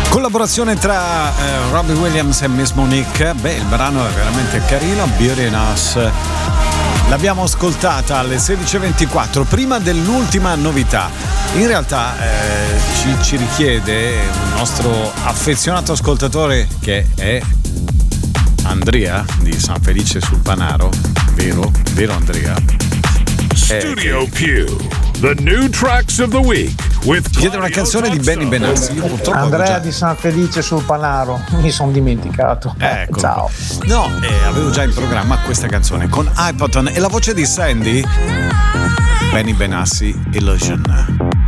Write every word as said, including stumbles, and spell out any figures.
Collaborazione tra eh, Robbie Williams e Miss Monique. Beh, il brano è veramente carino, Beauty and Us. L'abbiamo ascoltata alle sedici e ventiquattro, prima dell'ultima novità. In realtà eh, ci, ci richiede un nostro affezionato ascoltatore, che è Andrea di San Felice sul Panaro, vero? Vero Andrea? Studio eh, Pew, the new tracks of the week. With chiede una canzone di Benny Benassi. Io purtroppo Andrea già... di San Felice sul Panaro, mi sono dimenticato. Ecco. Ciao. No, eh, avevo già in programma questa canzone con Hypoton e la voce di Sandy. Benny Benassi, Illusion.